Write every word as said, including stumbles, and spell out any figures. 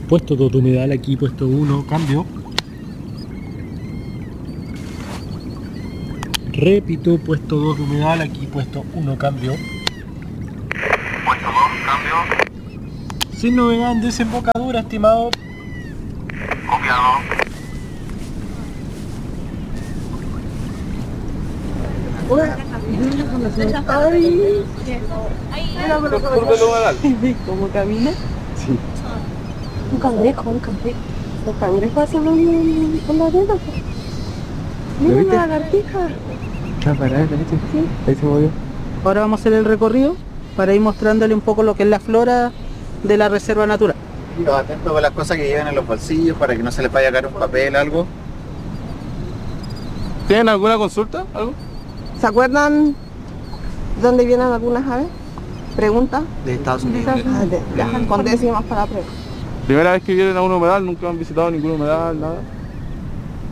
Puesto dos de humedal aquí, puesto uno, cambio. Repito, puesto dos de humedal aquí, puesto uno, cambio. Puesto dos, cambio. Sin novedad en desembocadura, estimado. Copiado. ¿Cómo camina? Sí. Un cangrejo, un cangrejo. Los cangrejos hacen un, con la arena. Mira la lagartija. Ah, pará, ¿la viste? Sí. Ahí se movió. Ahora vamos a hacer el recorrido para ir mostrándole un poco lo que es la flora de la reserva natural. Atento con las cosas que llevan en los bolsillos para que no se les vaya a caer un papel, algo. ¿Tienen alguna consulta? ¿Algo? ¿Se acuerdan dónde vienen algunas aves? Pregunta. De Estados Unidos. Ah, de- Viajan con décimas para la prueba. Primera vez que vienen a un humedal, nunca han visitado ningún humedal, nada.